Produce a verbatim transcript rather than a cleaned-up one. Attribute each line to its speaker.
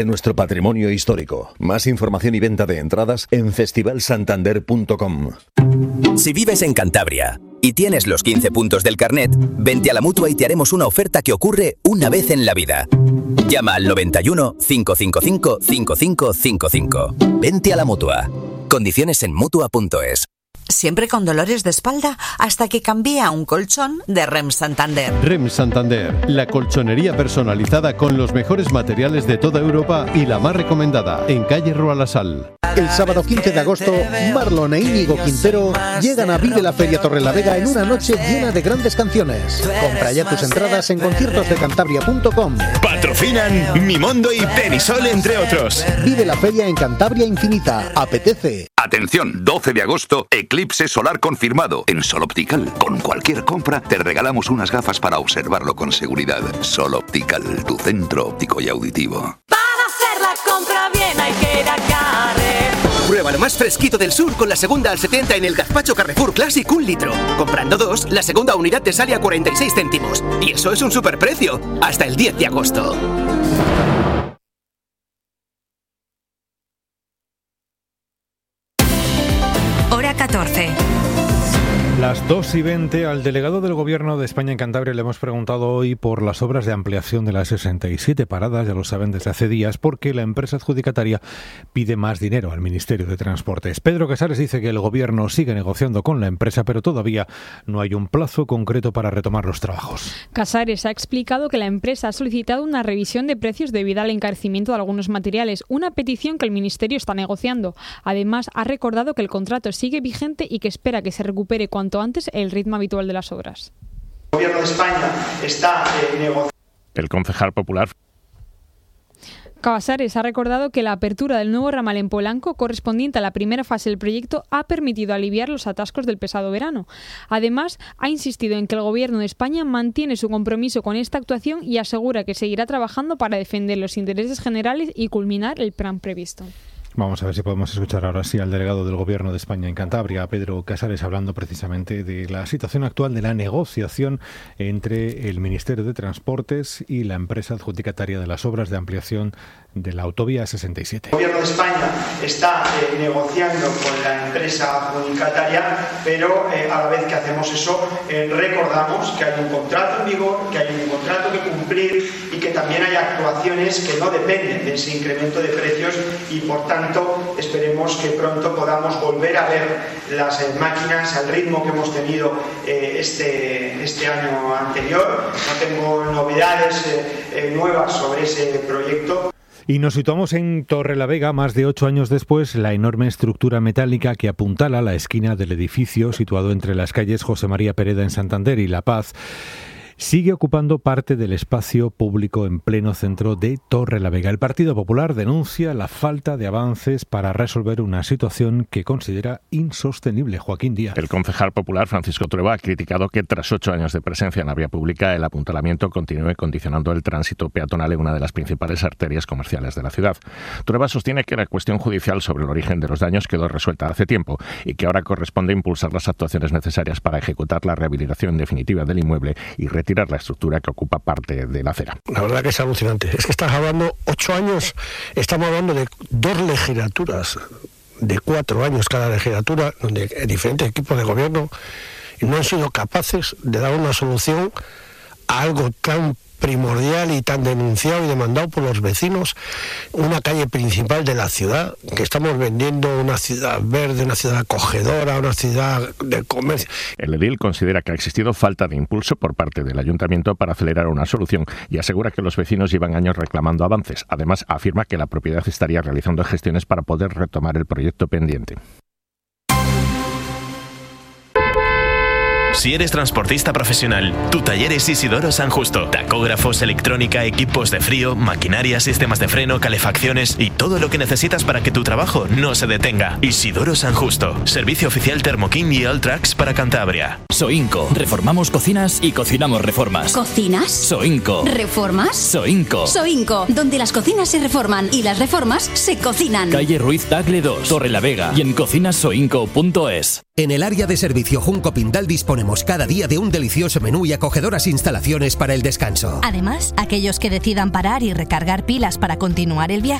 Speaker 1: de nuestro patrimonio histórico. Más información y venta de entradas en festival santander punto com.
Speaker 2: Si vives en Cantabria y tienes los quince puntos del carnet, vente a la Mutua y te haremos una oferta que ocurre una vez en la vida. Llama al noventa y uno, cinco cinco cinco, cinco cinco cinco cinco. Vente a la Mutua. Condiciones en mutua punto es.
Speaker 3: Siempre con dolores de espalda hasta que cambié a un colchón de R E M Santander.
Speaker 4: R E M Santander, la colchonería personalizada con los mejores materiales de toda Europa y la más recomendada, en calle Rua La Sal.
Speaker 5: El sábado quince de agosto, Marlon e Íñigo Quintero llegan a Vive la Feria Torrelavega en una noche llena de grandes canciones. Compra ya tus entradas en conciertos de cantabria punto com.
Speaker 6: Patrocinan Mimondo y Tenisol, entre otros.
Speaker 5: Vive la feria en Cantabria Infinita. Apetece.
Speaker 7: Atención, doce de agosto, eclipse solar confirmado en Sol Optical. Con cualquier compra te regalamos unas gafas para observarlo con seguridad. Sol Optical, tu centro óptico y auditivo.
Speaker 8: Para hacer la compra bien hay que ir a Carrefour.
Speaker 9: Prueba lo más fresquito del sur con la segunda al setenta en el gazpacho Carrefour Classic un litro. Comprando dos, la segunda unidad te sale a cuarenta y seis céntimos. Y eso es un superprecio. Hasta el diez de agosto.
Speaker 3: Hora catorce.
Speaker 10: Las dos y veinte, al delegado del Gobierno de España en Cantabria le hemos preguntado hoy por las obras de ampliación de las sesenta y siete paradas, ya lo saben desde hace días, porque la empresa adjudicataria pide más dinero al Ministerio de Transportes. Pedro Casares dice que el Gobierno sigue negociando con la empresa, pero todavía no hay un plazo concreto para retomar los trabajos.
Speaker 11: Casares ha explicado que la empresa ha solicitado una revisión de precios debido al encarecimiento de algunos materiales, una petición que el Ministerio está negociando. Además, ha recordado que el contrato sigue vigente y que espera que se recupere cuanto antes el ritmo habitual de las obras.
Speaker 12: El Gobierno de España está eh, negociando.
Speaker 13: El concejal popular
Speaker 11: Casares ha recordado que la apertura del nuevo ramal en Polanco, correspondiente a la primera fase del proyecto, ha permitido aliviar los atascos del pesado verano. Además, ha insistido en que el Gobierno de España mantiene su compromiso con esta actuación y asegura que seguirá trabajando para defender los intereses generales y culminar el plan previsto.
Speaker 10: Vamos a ver si podemos escuchar ahora sí al delegado del Gobierno de España en Cantabria, Pedro Casares, hablando precisamente de la situación actual de la negociación entre el Ministerio de Transportes y la empresa adjudicataria de las obras de ampliación de la autovía sesenta y siete.
Speaker 12: El Gobierno de España está eh, negociando con la empresa adjudicataria, pero eh, a la vez que hacemos eso, eh, recordamos que hay un contrato en vigor, que hay un contrato que cumplir y que también hay actuaciones que no dependen de ese incremento de precios y, por tanto, esperemos que pronto podamos volver a ver las eh, máquinas al ritmo que hemos tenido eh, este, este año anterior. No tengo novedades eh, eh, nuevas sobre ese proyecto.
Speaker 10: Y nos situamos en Torrelavega, más de ocho años después. La enorme estructura metálica que apuntala la esquina del edificio situado entre las calles José María Pereda en Santander y La Paz sigue ocupando parte del espacio público en pleno centro de Torrelavega. El Partido Popular denuncia la falta de avances para resolver una situación que considera insostenible. Joaquín Díaz.
Speaker 13: El concejal popular Francisco Trueba ha criticado que tras ocho años de presencia en la vía pública el apuntalamiento continúe condicionando el tránsito peatonal en una de las principales arterias comerciales de la ciudad. Trueba sostiene que la cuestión judicial sobre el origen de los daños quedó resuelta hace tiempo y que ahora corresponde impulsar las actuaciones necesarias para ejecutar la rehabilitación definitiva del inmueble y retirar la estructura que ocupa parte de la acera.
Speaker 14: La verdad que es alucinante. Es que estás hablando ocho años, estamos hablando de dos legislaturas, de cuatro años cada legislatura, donde diferentes equipos de gobierno no han sido capaces de dar una solución a algo tan primordial y tan denunciado y demandado por los vecinos, una calle principal de la ciudad, que estamos vendiendo una ciudad verde, una ciudad acogedora, una ciudad de comercio.
Speaker 13: El edil considera que ha existido falta de impulso por parte del ayuntamiento para acelerar una solución y asegura que los vecinos llevan años reclamando avances. Además, afirma que la propiedad estaría realizando gestiones para poder retomar el proyecto pendiente.
Speaker 6: Si eres transportista profesional, tu taller es Isidoro San Justo. Tacógrafos, electrónica, equipos de frío, maquinaria, sistemas de freno, calefacciones y todo lo que necesitas para que tu trabajo no se detenga. Isidoro San Justo. Servicio oficial Thermoking y Alltrax para Cantabria.
Speaker 15: Soinco. Reformamos cocinas y cocinamos reformas.
Speaker 16: ¿Cocinas?
Speaker 15: Soinco.
Speaker 16: ¿Reformas?
Speaker 15: Soinco.
Speaker 16: Soinco. Donde las cocinas se reforman y las reformas se cocinan.
Speaker 15: Calle Ruiz Tagle dos, Torrelavega y en cocinas soinco punto es.
Speaker 17: En el área de servicio Junco Pindal dispone disponemos cada día de un delicioso menú y acogedoras instalaciones para el descanso.
Speaker 18: Además, aquellos que decidan parar y recargar pilas para continuar el viaje